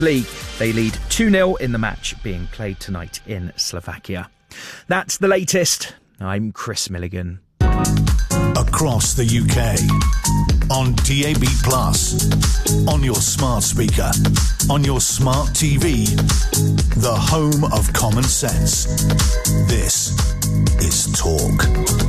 League. They lead 2-0 in the match being played tonight in Slovakia. That's the latest. I'm Chris Milligan. Across the UK, on DAB+, on your smart speaker, on your smart TV, the home of common sense. This is Talk.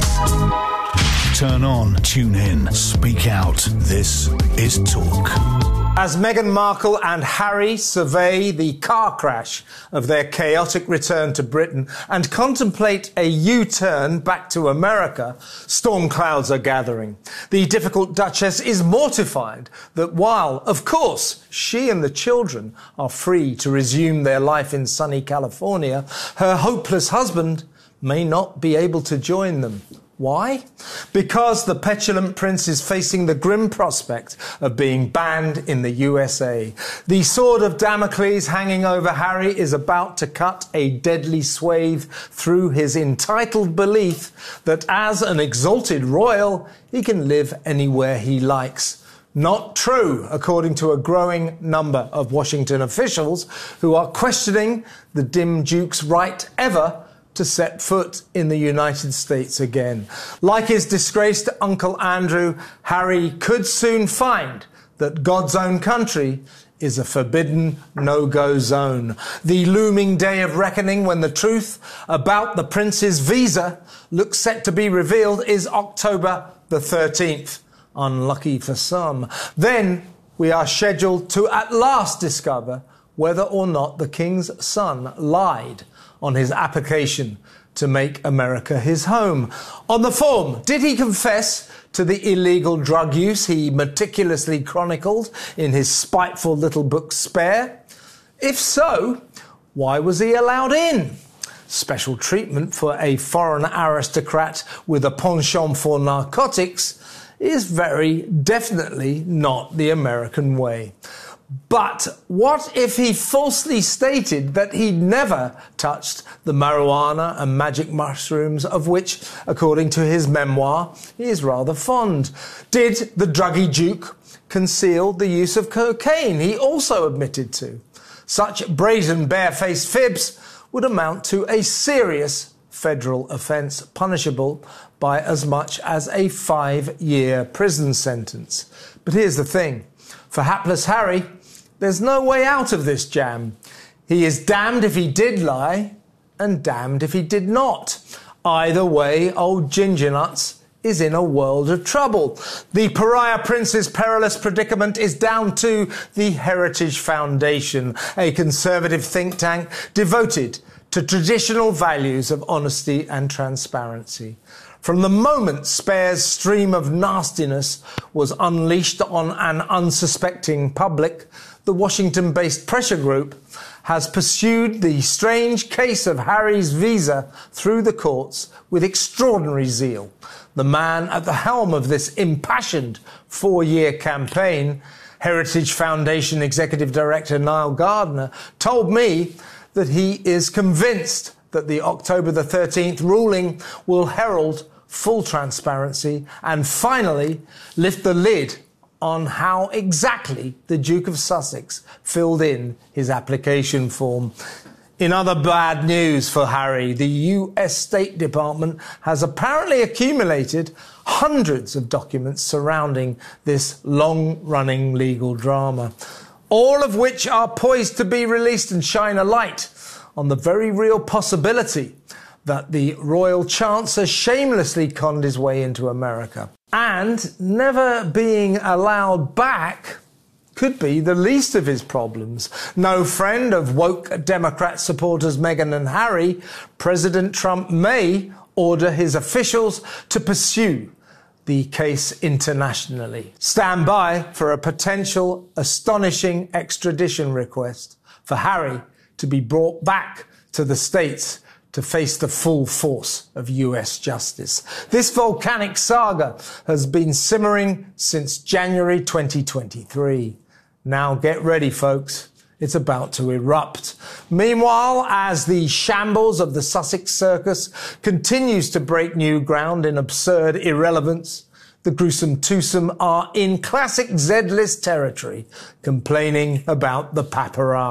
Turn on, tune in, speak out. This is Talk. As Meghan Markle and Harry survey the car crash of their chaotic return to Britain and contemplate a U-turn back to America, storm clouds are gathering. The difficult Duchess is mortified that while, of course, she and the children are free to resume their life in sunny California, her hopeless husband may not be able to join them. Why? Because the petulant prince is facing the grim prospect of being banned in the USA. The sword of Damocles hanging over Harry is about to cut a deadly swathe through his entitled belief that as an exalted royal, he can live anywhere he likes. Not true, according to a growing number of Washington officials who are questioning the dim Duke's right ever to set foot in the United States again. Like his disgraced Uncle Andrew, Harry could soon find that God's own country is a forbidden no-go zone. The looming day of reckoning when the truth about the prince's visa looks set to be revealed is October the 13th. Unlucky for some. Then we are scheduled to at last discover whether or not the king's son lied on his application to make America his home. On the form, did he confess to the illegal drug use he meticulously chronicled in his spiteful little book Spare? If so, why was he allowed in? Special treatment for a foreign aristocrat with a penchant for narcotics is very definitely not the American way. But what if he falsely stated that he'd never touched the marijuana and magic mushrooms of which, according to his memoir, he is rather fond? Did the druggy Duke conceal the use of cocaine he also admitted to? Such brazen, barefaced fibs would amount to a serious federal offence punishable by as much as a 5-year prison sentence. But here's the thing. For hapless Harry, there's no way out of this jam. He is damned if he did lie, and damned if he did not. Either way, old Ginger Nuts is in a world of trouble. The pariah prince's perilous predicament is down to the Heritage Foundation, a conservative think tank devoted to traditional values of honesty and transparency. From the moment Spare's stream of nastiness was unleashed on an unsuspecting public, the Washington-based pressure group has pursued the strange case of Harry's visa through the courts with extraordinary zeal. The man at the helm of this impassioned 4-year campaign, Heritage Foundation Executive Director Niall Gardner, told me that he is convinced that the October the 13th ruling will herald full transparency and finally lift the lid on how exactly the Duke of Sussex filled in his application form. In other bad news for Harry, the US State Department has apparently accumulated hundreds of documents surrounding this long-running legal drama, all of which are poised to be released and shine a light on the very real possibility that the royal chancellor shamelessly conned his way into America. And never being allowed back could be the least of his problems. No friend of woke Democrat supporters Meghan and Harry, President Trump may order his officials to pursue the case internationally. Stand by for a potential astonishing extradition request for Harry to be brought back to the States to face the full force of US justice. This volcanic saga has been simmering since January 2023. Now get ready, folks. It's about to erupt. Meanwhile, as the shambles of the Sussex circus continues to break new ground in absurd irrelevance, the gruesome twosome are in classic Z-list territory, complaining about the paparazzi.